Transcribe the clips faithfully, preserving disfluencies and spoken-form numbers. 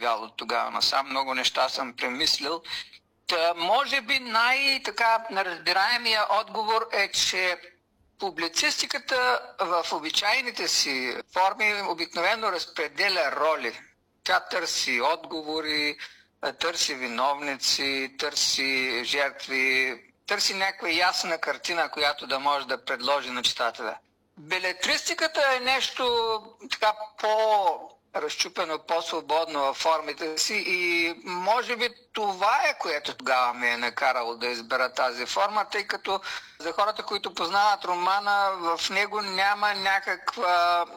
преживял от тогава насам. Много неща съм премислил. Та, може би най-така неразбираемия отговор е, че публицистиката в обичайните си форми обикновено разпределя роли. Тя търси отговори, търси виновници, търси жертви, търси някаква ясна картина, която да може да предложи на читателя. Белетристиката е нещо така по-разчупено, по-свободно във формите си и може би това е, което тогава ме е накарало да избера тази форма, тъй като за хората, които познават романа, в него няма някаква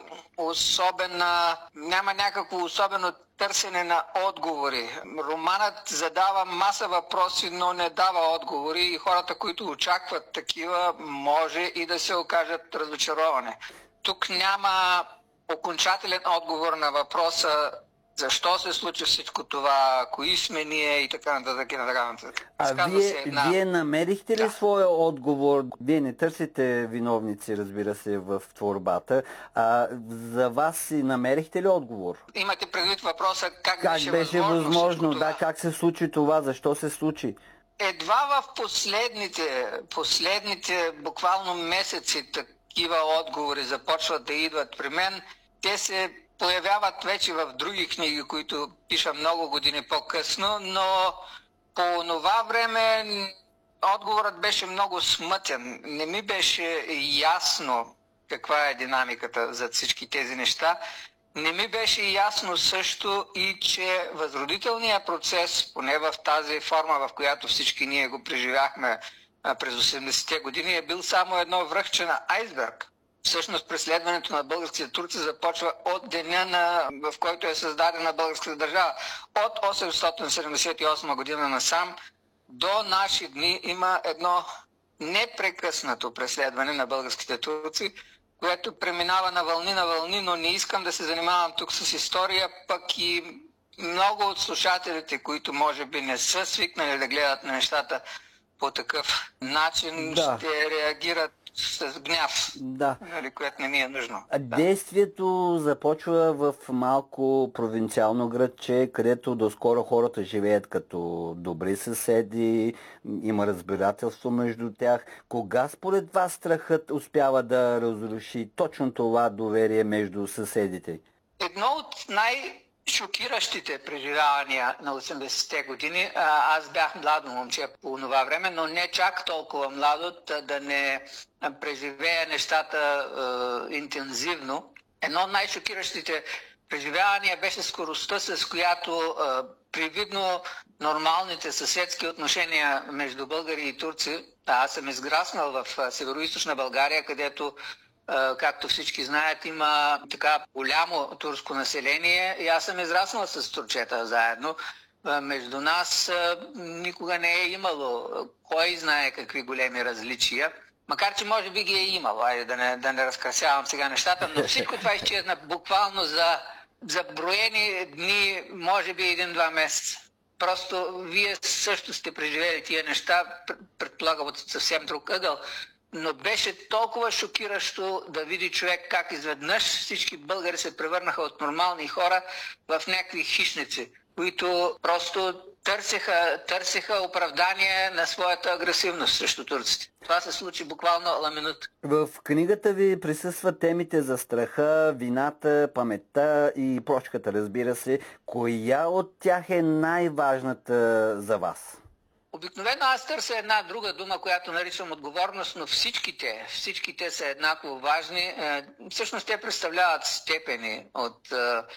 особена, няма някакво особено търсене на отговори. Романът задава маса въпроси, но не дава отговори и хората, които очакват такива, може и да се окажат разочаровани. Тук няма окончателен отговор на въпроса защо се случи всичко това, кои сме ние и така нататък и така нататък. А вие, една... вие намерихте ли да. своя отговор? Вие не търсите виновници, разбира се, в творбата. А за вас си намерихте ли отговор? Имате предвид въпроса как, как беше, беше възможно, възможно това? Да, как се случи това, защо се случи? Едва в последните, последните буквално месеци такива отговори започват да идват при мен. Те се появяват вече в други книги, които пиша много години по-късно, но по това време отговорът беше много смътен. Не ми беше ясно каква е динамиката за всички тези неща. Не ми беше ясно също и, че възродителният процес, поне в тази форма, в която всички ние го преживяхме през осемдесетте години, е бил само едно връхче на айсберг. Всъщност преследването на българските турци започва от деня, на, в който е създадена българската държава. От осемстотин седемдесет и осма година насам до наши дни има едно непрекъснато преследване на българските турци, което преминава на вълни на вълни, но не искам да се занимавам тук с история, пък и много от слушателите, които може би не са свикнали да гледат на нещата по такъв начин, да. ще реагират с гняв, да. нали, което не ми е нужно. А да. Действието започва в малко провинциално градче, където доскоро хората живеят като добри съседи, има разбирателство между тях. Кога според вас страхът успява да разруши точно това доверие между съседите? Едно от най- шокиращите преживявания на осемдесетте години. Аз бях младо момче по това време, но не чак толкова младо, да не преживея нещата е, интензивно. Едно от най-шокиращите преживявания беше скоростта, с която е, привидно нормалните съседски отношения между българи и турци. Аз съм изграснал в североизточна България, където както всички знаят, има така голямо турско население и аз съм израснал с турчета заедно. Между нас никога не е имало кой знае какви големи различия, макар че може би ги е имало, айде да не, да не разкрасявам сега нещата, но всичко това изчезна буквално за, за броени дни, може би един-два месеца. Просто вие също сте преживели тия неща, предполагам от съвсем друг ъгъл. Но беше толкова шокиращо да види човек как изведнъж всички българи се превърнаха от нормални хора в някакви хищници, които просто търсеха, търсеха оправдание на своята агресивност срещу турците. Това се случи буквално ла минута. В книгата ви присъстват темите за страха, вината, паметта и прочката, разбира се. Коя от тях е най-важната за вас? Обикновено аз търся една друга дума, която наричам отговорност, но всичките, всичките са еднакво важни. Всъщност те представляват степени от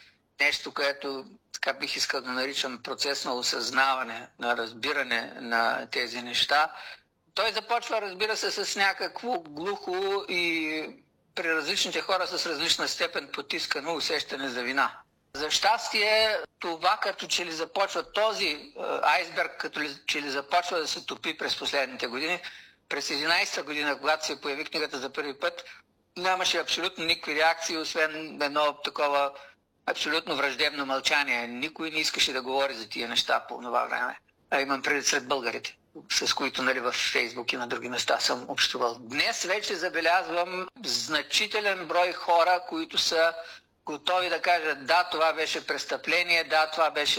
нещо, което така бих искал да наричам процес на осъзнаване, на разбиране на тези неща. Той започва, разбира се, с някакво глухо и при различните хора с различна степен потискано усещане за вина. За щастие, това като че ли започва, този айсберг като че ли започва да се топи през последните години. През единайсета година, когато се появи книгата за първи път, нямаше абсолютно никакви реакции, освен едно такова абсолютно враждебно мълчание. Никой не искаше да говори за тия неща по това време. А имам преди сред българите, с които нали, в Фейсбук и на други места съм общувал. Днес вече забелязвам значителен брой хора, които са готови да кажат да, това беше престъпление, да, това беше